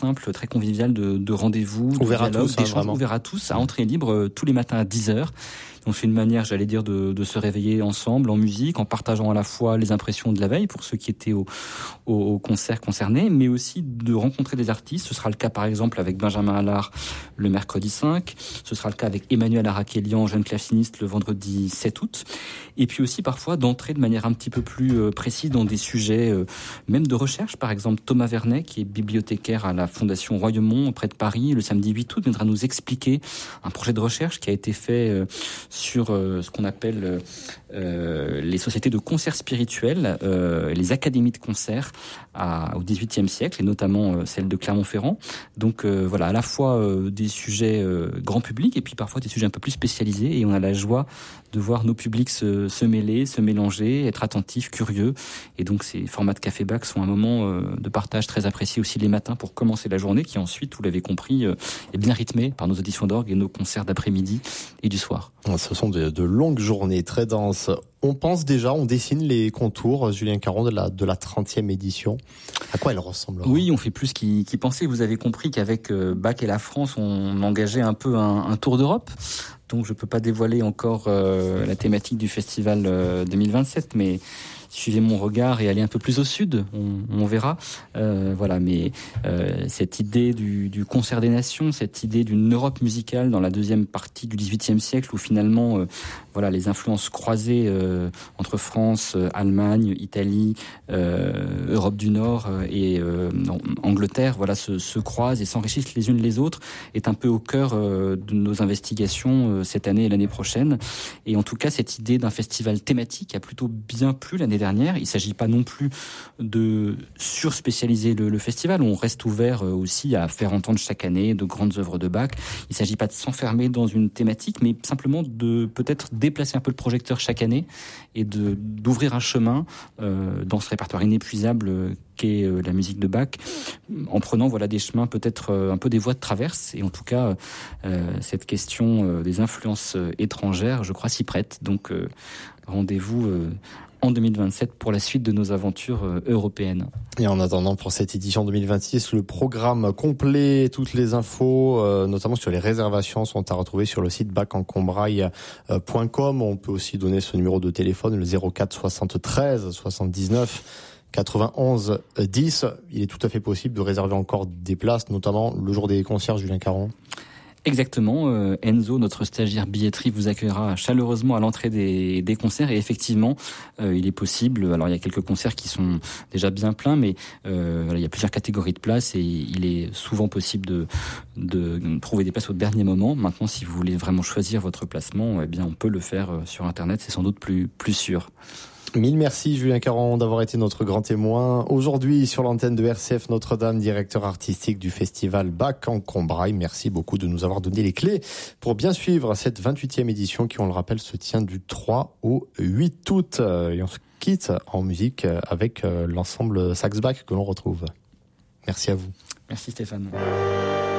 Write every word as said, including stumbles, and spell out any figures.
simple, très convivial de, de rendez-vous, de ouvert dialogue, à tous, hein, d'échanges, ouvert à tous, à entrée libre, euh, tous les matins à dix heures. Donc c'est une manière, j'allais dire, de, de se réveiller ensemble en musique, en partageant à la fois les impressions de la veille pour ceux qui étaient au, au, au concert concerné, mais aussi de rencontrer des artistes. Ce sera le cas par exemple avec Benjamin Allard le mercredi cinq, ce sera le cas avec Emmanuel Arakelian, jeune claveciniste, le vendredi sept août, et puis aussi parfois d'entrer de manière un petit peu plus précise dans des sujets euh, même de recherche. Par exemple Thomas Vernet, qui est bibliothécaire à la Fondation Royaumont près de Paris, le samedi huit août viendra nous expliquer un projet de recherche qui a été fait euh, sur euh, ce qu'on appelle euh, les sociétés de concert spirituel, euh, les académies de concert à, au dix-huitième siècle, et notamment euh, celle de Clermont-Ferrand. Donc euh, voilà, à la fois euh, des sujets euh, grand public et puis parfois des sujets un peu plus spécialisés, et on a la joie de voir nos publics se, se mêler, se mélanger, être attentifs, curieux. Et donc ces formats de Café Bac sont un moment euh, de partage très apprécié aussi les matins pour commencer la journée, qui ensuite, vous l'avez compris, euh, est bien rythmée par nos auditions d'orgue et nos concerts d'après-midi et du soir. Ce sont de, de longues journées très denses. On pense déjà, on dessine les contours, Julien Caron, de la, de la trentième édition. À quoi elle ressemble? Oui, on fait plus qu'y, qu'y penser. Vous avez compris qu'avec euh, Bac et la France, on engageait un peu un, un tour d'Europe. Donc je peux pas dévoiler encore euh, la thématique du festival euh, deux mille vingt-sept, mais suivez mon regard et allez un peu plus au sud, on, on verra. Euh, voilà, mais euh, cette idée du, du concert des nations, cette idée d'une Europe musicale dans la deuxième partie du dix-huitième siècle, où finalement, euh, voilà, les influences croisées euh, entre France, euh, Allemagne, Italie, euh, Europe du Nord euh, et euh, Angleterre, voilà, se, se croisent et s'enrichissent les unes les autres, est un peu au cœur euh, de nos investigations euh, cette année et l'année prochaine. Et en tout cas, cette idée d'un festival thématique a plutôt bien plu l'année dernière. Il ne s'agit pas non plus de surspécialiser le, le festival. On reste ouvert aussi à faire entendre chaque année de grandes œuvres de Bach. Il ne s'agit pas de s'enfermer dans une thématique, mais simplement de peut-être déplacer un peu le projecteur chaque année et de, d'ouvrir un chemin euh, dans ce répertoire inépuisable qu'est euh, la musique de Bach, en prenant voilà, des chemins peut-être euh, un peu des voies de traverse. Et en tout cas, euh, cette question euh, des influences euh, étrangères, je crois, s'y prête. Donc, euh, rendez-vous euh, en deux mille vingt-sept pour la suite de nos aventures euh, européennes. Et en attendant, pour cette édition deux mille vingt-six, le programme complet, toutes les infos, euh, notamment sur les réservations, sont à retrouver sur le site bac en combraille point com. On peut aussi donner ce numéro de téléphone, le zéro quatre soixante-treize soixante-dix-neuf quatre-vingt-onze dix. Il est tout à fait possible de réserver encore des places, notamment le jour des concerts, Julien Caron. Exactement, euh, Enzo, notre stagiaire billetterie, vous accueillera chaleureusement à l'entrée des, des concerts, et effectivement, euh, il est possible, alors il y a quelques concerts qui sont déjà bien pleins, mais euh, voilà, il y a plusieurs catégories de places et il est souvent possible de, de trouver des places au dernier moment. Maintenant, si vous voulez vraiment choisir votre placement, eh bien on peut le faire sur Internet, c'est sans doute plus, plus sûr. Mille merci Julien Caron d'avoir été notre grand témoin aujourd'hui sur l'antenne de R C F Notre-Dame, directeur artistique du festival Bac en Combraille. Merci beaucoup de nous avoir donné les clés pour bien suivre cette vingt-huitième édition qui, on le rappelle, se tient du trois au huit août. Et on se quitte en musique avec l'ensemble Sax Bac que l'on retrouve. Merci à vous. Merci Stéphane.